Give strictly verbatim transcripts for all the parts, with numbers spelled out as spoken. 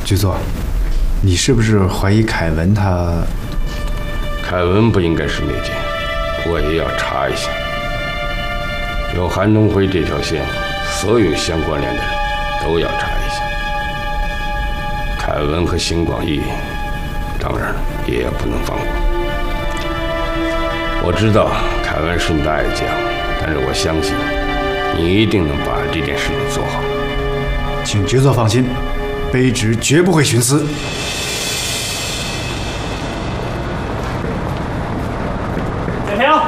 局座，你是不是怀疑凯文他？ 凯文不应该是内奸，我也要查一下。有韩东辉这条线，所有相关联的人都要查一下。凯文和邢广义，当然也不能放过。我知道凯文是你的爱将，但是我相信你一定能把这件事情做好。 请局座放心，卑职绝不会徇私。 海平，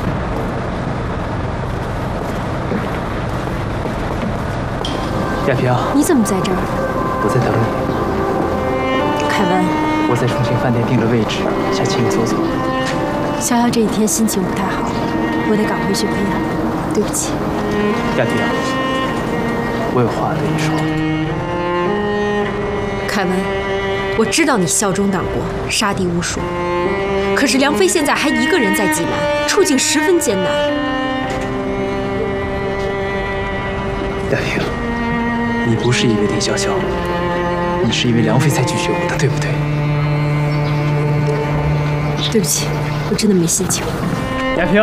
亚平， 你怎么在这儿？ 我在等你。 凯文， 我在重庆饭店定了位置，想请你坐坐。 潇潇这几天心情不太好，我得赶回去陪他。对不起。 亚平，我有话对你说。 凯文，我知道你效忠党国，杀敌无数，可是梁飞现在还一个人在济南，处境十分艰难。 亚平，你不是因为丁潇潇，你是因为梁飞才拒绝我的，对不对？ 对不起，我真的没心情。 亚平，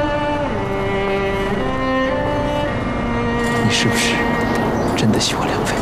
你是不是真的喜欢梁飞？